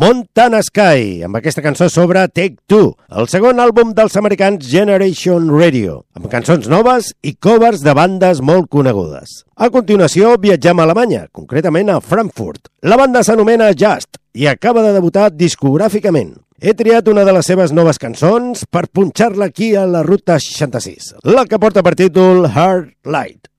Montana Sky, amb aquesta cançó sobre Take Two, el segon àlbum dels americans Generation Radio, amb cançons noves i covers de bandes molt conegudes. A continuació viatgem a Alemanya, concretament a Frankfurt. La banda s'anomena Just i acaba de debutar discogràficament. He triat una de les seves noves cançons per punxar-la aquí a la Ruta 66, la que porta per títol Hard Light.